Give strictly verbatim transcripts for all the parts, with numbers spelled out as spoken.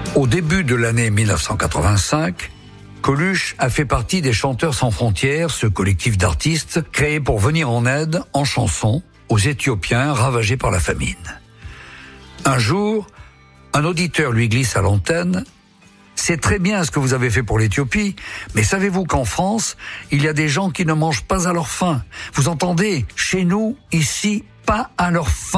Au début de l'année mille neuf cent quatre-vingt-cinq, Coluche a fait partie des Chanteurs sans frontières, ce collectif d'artistes créé pour venir en aide, en chanson, aux Éthiopiens ravagés par la famine. Un jour, un auditeur lui glisse à l'antenne « C'est très bien ce que vous avez fait pour l'Éthiopie, mais savez-vous qu'en France, il y a des gens qui ne mangent pas à leur faim. Vous entendez ? Chez nous, ici, pas à leur faim. »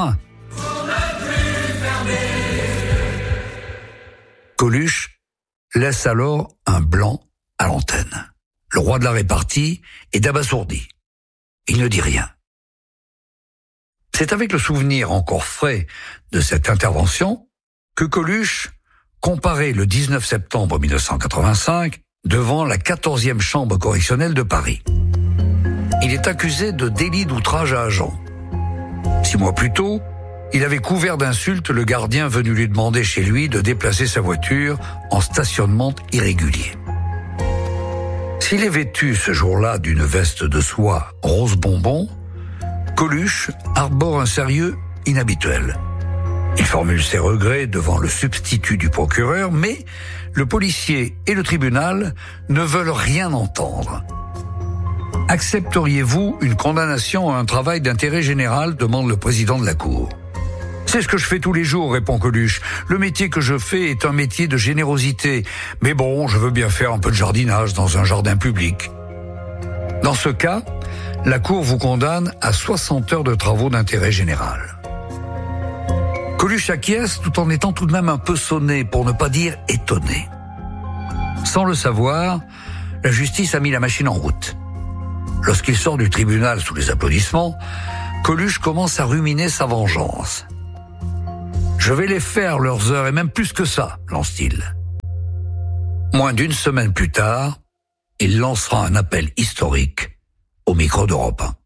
Coluche laisse alors un blanc à l'antenne. Le roi de la répartie est abasourdi. Il ne dit rien. C'est avec le souvenir encore frais de cette intervention que Coluche comparait le dix-neuf septembre mille neuf cent quatre-vingt-cinq devant la quatorzième chambre correctionnelle de Paris. Il est accusé de délit d'outrage à agent. Six mois plus tôt, il avait couvert d'insultes le gardien venu lui demander chez lui de déplacer sa voiture en stationnement irrégulier. S'il est vêtu ce jour-là d'une veste de soie rose bonbon, Coluche arbore un sérieux inhabituel. Il formule ses regrets devant le substitut du procureur, mais le policier et le tribunal ne veulent rien entendre. Accepteriez-vous une condamnation à un travail d'intérêt général ? Demande le président de la Cour. C'est ce que je fais tous les jours, répond Coluche. Le métier que je fais est un métier de générosité. Mais bon, je veux bien faire un peu de jardinage dans un jardin public. Dans ce cas, la Cour vous condamne à soixante heures de travaux d'intérêt général. Coluche acquiesce tout en étant tout de même un peu sonné, pour ne pas dire étonné. Sans le savoir, la justice a mis la machine en route. Lorsqu'il sort du tribunal sous les applaudissements, Coluche commence à ruminer sa vengeance. « Je vais les faire, leurs heures, et même plus que ça », lance-t-il. Moins d'une semaine plus tard, il lancera un appel historique au micro d'Europe un.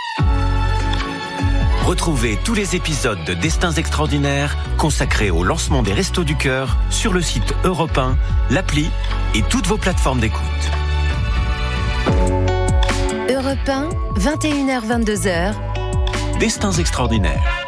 Retrouvez tous les épisodes de Destins extraordinaires consacrés au lancement des Restos du Cœur sur le site Europe un, l'appli et toutes vos plateformes d'écoute. Europe un, vingt et une heures vingt-deux heures. Destins extraordinaires.